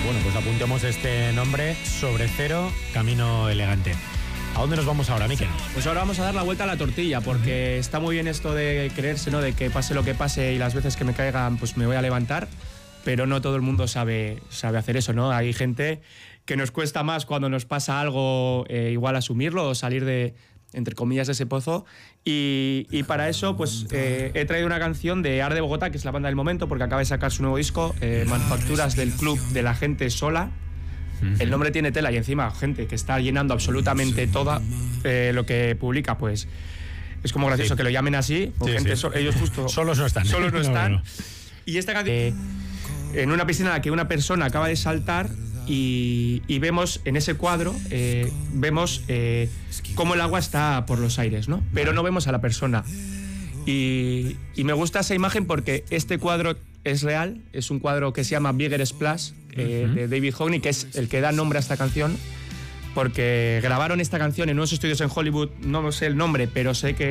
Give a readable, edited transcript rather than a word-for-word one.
Bueno, pues apuntemos este nombre, Sobre Cero, Camino Elegante. ¿A dónde nos vamos ahora, Mikel? Pues ahora vamos a dar la vuelta a la tortilla, porque está muy bien esto de creerse, ¿no? De que pase lo que pase y las veces que me caigan, pues me voy a levantar, pero no todo el mundo sabe hacer eso, ¿no? Hay gente que nos cuesta más cuando nos pasa algo, igual asumirlo o salir de, entre comillas, de ese pozo. Y para eso, pues he traído una canción de Ar de Bogotá, que es la banda del momento, porque acaba de sacar su nuevo disco, Manufacturas del Club de la Gente Sola. El nombre tiene tela y encima gente que está llenando absolutamente toda lo que publica, pues es como gracioso que lo llamen así. Sí, gente sí. ellos justo Solos no están. Solos no están. No. Y esta canción en una piscina en la que una persona acaba de saltar y vemos en ese cuadro vemos cómo el agua está por los aires, ¿no? Pero no vemos a la persona. Y me gusta esa imagen porque este cuadro es real, es un cuadro que se llama Bigger Splash, de David Hockney, que es el que da nombre a esta canción, porque grabaron esta canción en unos estudios en Hollywood, no sé el nombre, pero sé que